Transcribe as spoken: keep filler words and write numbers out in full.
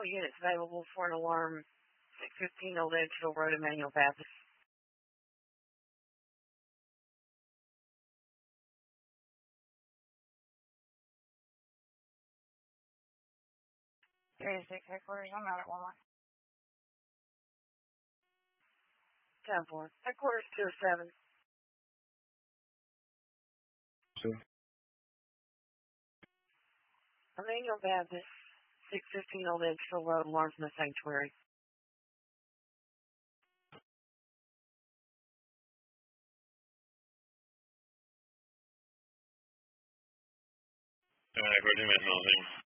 medical units available for an alarm. six fifteen Old Edgefield Road, Emmanuel Baptist. three six headquarters, I'm out at one one. ten four. Headquarters two oh seven. Sure. Emmanuel Baptist, six fifteen Old Edgefield Road, alarms in the sanctuary. Alright, Virgin Mental,